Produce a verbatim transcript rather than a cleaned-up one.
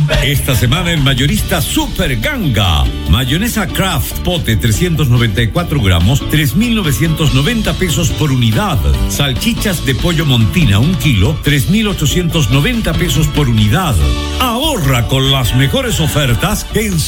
Esta semana en Mayorista Super Ganga. Mayonesa Kraft Pote trescientos noventa y cuatro gramos, tres mil novecientos noventa pesos por unidad. Salchichas de pollo Montina un kilo, tres mil ochocientos noventa pesos por unidad. Ahorra con las mejores ofertas en